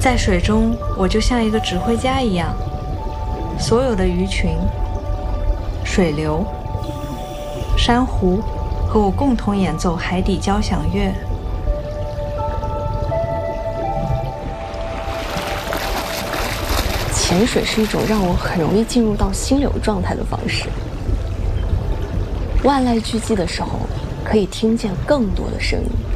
在水中，我就像一个指挥家一样，所有的鱼群、水流、珊瑚和我共同演奏海底交响乐。 潜水是一种让我很容易进入到心流状态的方式。万籁俱寂的时候，可以听见更多的声音。